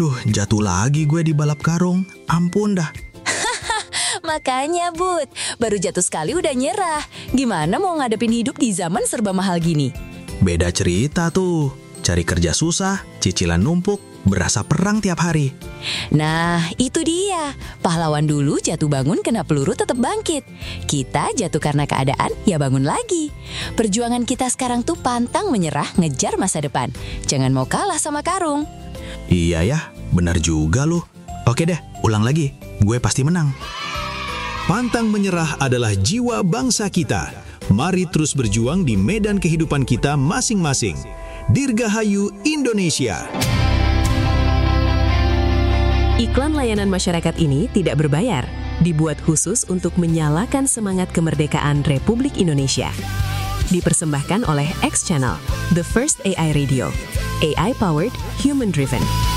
Aduh, jatuh lagi gue di balap karung. Ampun dah. Makanya, Bud, baru jatuh sekali udah nyerah. Gimana mau ngadepin hidup di zaman serba mahal gini? Beda cerita tuh. Cari kerja susah, cicilan numpuk, berasa perang tiap hari. Nah, itu dia. Pahlawan dulu jatuh bangun kena peluru tetap bangkit. Kita jatuh karena keadaan, ya bangun lagi. Perjuangan kita sekarang tuh pantang menyerah ngejar masa depan. Jangan mau kalah sama karung. Iya ya, benar juga loh. Oke deh, ulang lagi. Gue pasti menang. Pantang menyerah adalah jiwa bangsa kita. Mari terus berjuang di medan kehidupan kita masing-masing. Dirgahayu Indonesia. Iklan layanan masyarakat ini tidak berbayar, dibuat khusus untuk menyalakan semangat kemerdekaan Republik Indonesia. Dipersembahkan oleh X Channel, The First AI Radio, AI Powered, Human Driven.